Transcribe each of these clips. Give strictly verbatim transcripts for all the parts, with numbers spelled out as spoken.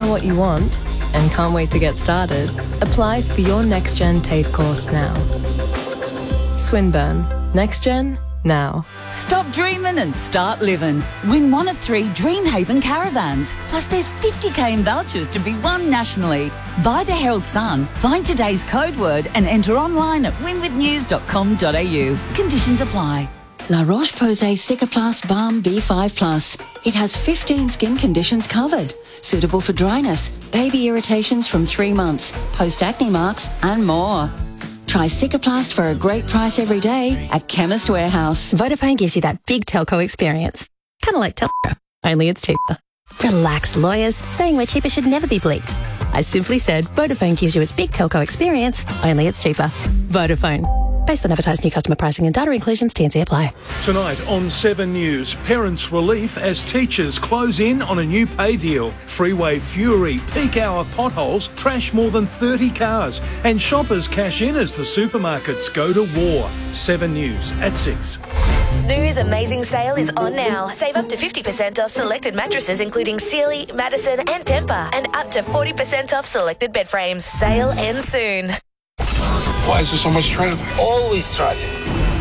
what you want and can't wait to get started? Apply for your next-gen TAFE course now. Swinburne. Next-gen, now. Stop dreaming and start living. Win one of three Dreamhaven caravans. Plus there's fifty K in vouchers to be won nationally. Buy the Herald Sun, find today's code word and enter online at win with news dot com dot a u. Conditions apply. La Roche-Posay Cicaplast Balm B five plus. It has fifteen skin conditions covered. Suitable for dryness, baby irritations from three months, post-acne marks and more. Try Cicaplast for a great price every day at Chemist Warehouse. Vodafone gives you that big telco experience. Kind of like telco, only it's cheaper. Relax, lawyers. Saying we're cheaper should never be bleeped. I simply said Vodafone gives you its big telco experience, only it's cheaper. Vodafone. Based on advertised new customer pricing and data inclusions, T and C apply. Tonight on Seven News, parents' relief as teachers close in on a new pay deal. Freeway fury, peak hour potholes, trash more than thirty cars, and shoppers cash in as the supermarkets go to war. Seven News at six. Snooze Amazing Sale is on now. Save up to fifty percent off selected mattresses including Sealy, Madison and Tempur, and up to forty percent off selected bed frames. Sale ends soon. Why is there so much traffic? Always traffic.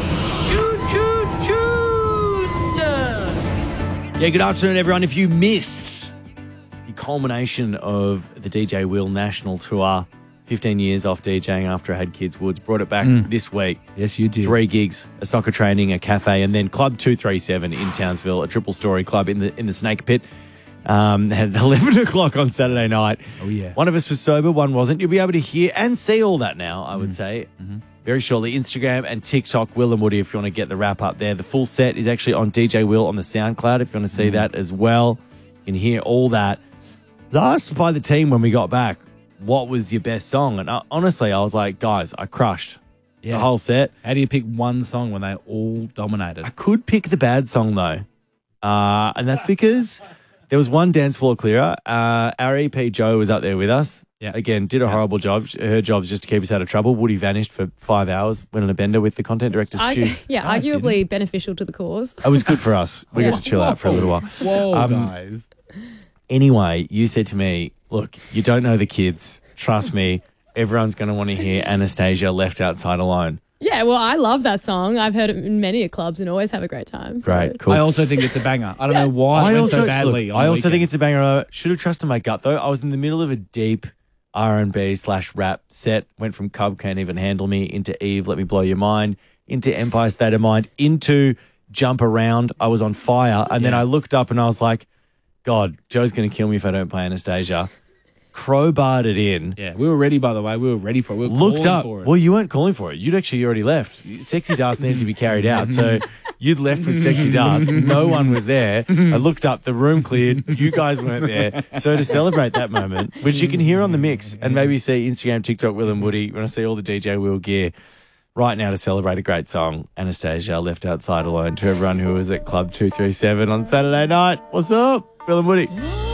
Yeah, good afternoon, everyone. If you missed the culmination of the D J Will National Tour, fifteen years off DJing after I had kids, Woods brought it back mm. this week. Yes, you did. Three gigs, a soccer training, a cafe, and then Club two thirty-seven in Townsville, a triple-story club in the in the Snake Pit. Um, at eleven o'clock on Saturday night. Oh, yeah. One of us was sober, one wasn't. You'll be able to hear and see all that now, I would mm. say. Mm-hmm. Very shortly, Instagram and TikTok, Will and Woody, if you want to get the wrap up there. The full set is actually on D J Will on the SoundCloud, if you want to see mm. that as well. You can hear all that. I was asked by the team when we got back, what was your best song? And I, honestly, I was like, guys, I crushed yeah. the whole set. How do you pick one song when they all dominated? I could pick the bad song, though. Uh, and that's because... There was one dance floor clearer. Uh, our E P Joe was up there with us. Yeah. Again, did a yeah. horrible job. Her job's just to keep us out of trouble. Woody vanished for five hours, went on a bender with the content director, Stu. Yeah, oh, arguably beneficial to the cause. It was good for us. We yeah. got to chill out for a little while. Whoa, um, guys. Anyway, you said to me, look, you don't know the kids. Trust me, everyone's going to want to hear Anastasia Left Outside Alone. Yeah, well, I love that song. I've heard it in many clubs and always have a great time. So. Great, cool. I also think it's a banger. I don't yeah. know why I it went also, so badly. Look, I also weekend. think it's a banger. I should have trusted my gut, though. I was in the middle of a deep R and B slash rap set. Went from Cub Can't Even Handle Me into Eve, Let Me Blow Your Mind, into Empire State of Mind, into Jump Around. I was on fire. And yeah. then I looked up and I was like, God, Joe's going to kill me if I don't play Anastasia. Crowbarred it in. Yeah, we were ready, by the way. We were ready for it. We were Looked calling up. for it. Well, you weren't calling for it. You'd actually already left. Sexy Dust needed to be carried out. So you'd left with Sexy Dust. No one was there. I looked up. The room cleared. You guys weren't there. So to celebrate that moment, which you can hear on the mix and maybe see Instagram, TikTok, Will and Woody, when I see all the D J Will gear right now to celebrate a great song, Anastasia Left Outside Alone, to everyone who was at Club two thirty-seven on Saturday night. What's up, Will and Woody?